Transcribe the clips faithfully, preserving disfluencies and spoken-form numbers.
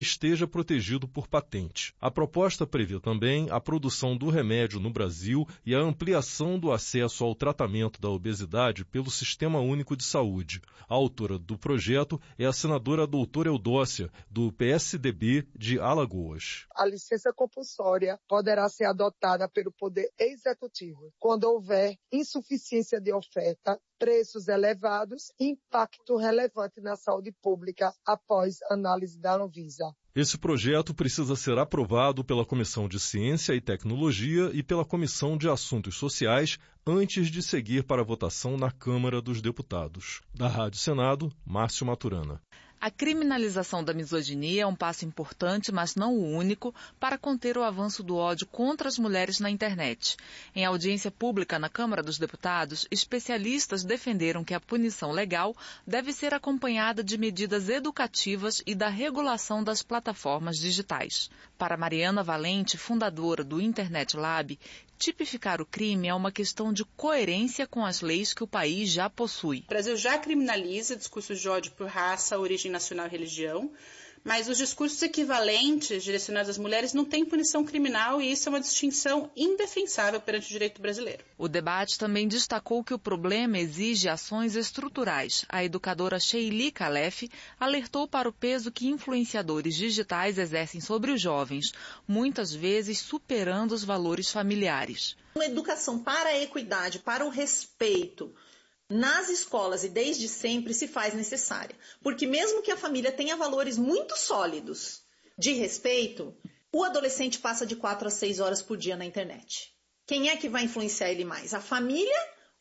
esteja protegido por patente. A proposta prevê também a produção do remédio no Brasil e a ampliação do acesso ao tratamento da obesidade pelo Sistema Único de Saúde. A autora do projeto é a senadora doutora Eudócia, do P S D B de Alagoas. A licença compulsória poderá ser adotada pelo Poder Executivo quando houver insuficiência de oferta, preços elevados e impacto relevante na saúde pública após análise da Anvisa. Esse projeto precisa ser aprovado pela Comissão de Ciência e Tecnologia e pela Comissão de Assuntos Sociais antes de seguir para a votação na Câmara dos Deputados. Da Rádio Senado, Márcio Maturana. A criminalização da misoginia é um passo importante, mas não o único, para conter o avanço do ódio contra as mulheres na internet. Em audiência pública na Câmara dos Deputados, especialistas defenderam que a punição legal deve ser acompanhada de medidas educativas e da regulação das plataformas digitais. Para Mariana Valente, fundadora do Internet Lab, tipificar o crime é uma questão de coerência com as leis que o país já possui. O Brasil já criminaliza discursos de ódio por raça, origem nacional e religião, mas os discursos equivalentes direcionados às mulheres não têm punição criminal e isso é uma distinção indefensável perante o direito brasileiro. O debate também destacou que o problema exige ações estruturais. A educadora Sheili Calef alertou para o peso que influenciadores digitais exercem sobre os jovens, muitas vezes superando os valores familiares. Uma educação para a equidade, para o respeito, nas escolas e desde sempre se faz necessária. Porque mesmo que a família tenha valores muito sólidos de respeito, o adolescente passa de quatro a seis horas por dia na internet. Quem é que vai influenciar ele mais? A família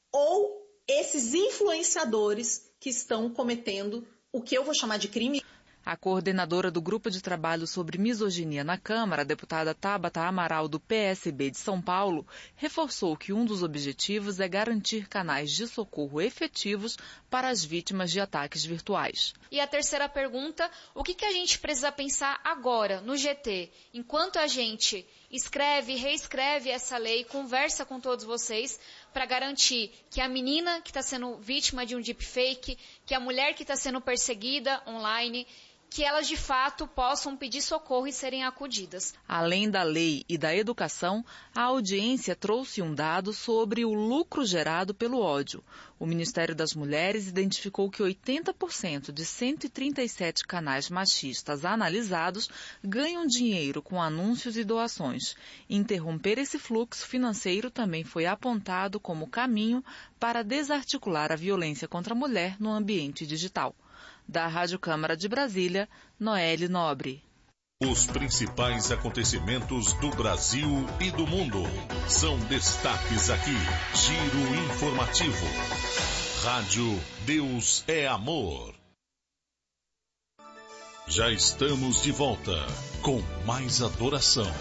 ou esses influenciadores que estão cometendo o que eu vou chamar de crime? A coordenadora do Grupo de Trabalho sobre Misoginia na Câmara, a deputada Tabata Amaral, do P S B de São Paulo, reforçou que um dos objetivos é garantir canais de socorro efetivos para as vítimas de ataques virtuais. E a terceira pergunta, o que, que a gente precisa pensar agora, no G T, enquanto a gente escreve, reescreve essa lei, conversa com todos vocês, para garantir que a menina que está sendo vítima de um deepfake, que a mulher que está sendo perseguida online, que elas de fato possam pedir socorro e serem acudidas. Além da lei e da educação, a audiência trouxe um dado sobre o lucro gerado pelo ódio. O Ministério das Mulheres identificou que oitenta por cento de cento e trinta e sete canais machistas analisados ganham dinheiro com anúncios e doações. Interromper esse fluxo financeiro também foi apontado como caminho para desarticular a violência contra a mulher no ambiente digital. Da Rádio Câmara de Brasília, Noelle Nobre. Os principais acontecimentos do Brasil e do mundo são destaques aqui. Giro informativo. Rádio Deus é Amor. Já estamos de volta com mais adoração.